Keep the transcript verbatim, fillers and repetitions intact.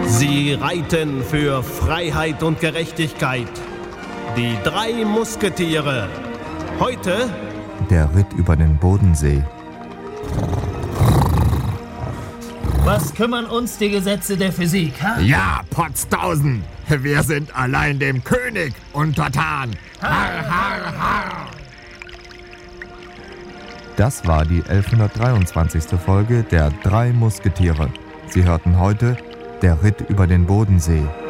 Sie reiten für Freiheit und Gerechtigkeit. Die drei Musketiere. Heute der Ritt über den Bodensee. Was kümmern uns die Gesetze der Physik, ha? Ja, Potztausend, wir sind allein dem König untertan. Har, har, har. Das war die elfhundertdreiundzwanzigste Folge der Drei Musketiere. Sie hörten heute der Ritt über den Bodensee.